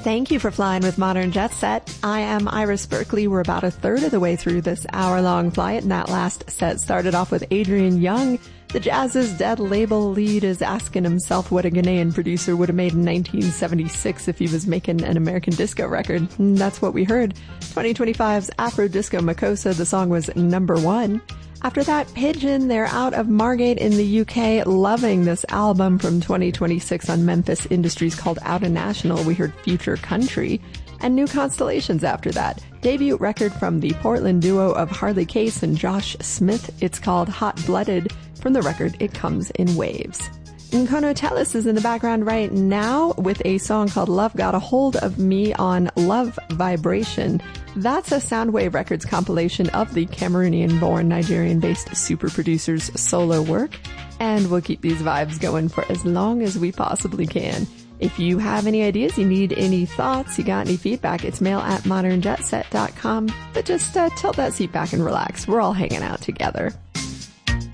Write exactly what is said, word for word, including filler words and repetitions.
Thank you for flying with Modern Jet Set. I am Iris Berkeley. We're about a third of the way through this hour-long flight, and that last set started off with Adrian Young. The Jazz's Dead label lead is asking himself what a Ghanaian producer would have made in nineteen seventy-six if he was making an American disco record. And that's what we heard. twenty twenty-five's Afro Disco Makossa, the song was number one. After that, Pigeon, they're out of Margate in the U K, loving this album from twenty twenty-six on Memphis Industries called Outta National. We heard Future Country. And New Constellations after that. Debut record from the Portland duo of Harley Case and Josh Smith. It's called Hot Blooded. From the record, It Comes in Waves. Nkono Tellis is in the background right now with a song called Love Got a Hold of Me on Love Vibration. That's a Soundwave Records compilation of the Cameroonian-born, Nigerian-based super producer's solo work. And we'll keep these vibes going for as long as we possibly can. If you have any ideas, you need any thoughts, you got any feedback, it's mail at modern jet set dot com. But just uh, tilt that seat back and relax. We're all hanging out together.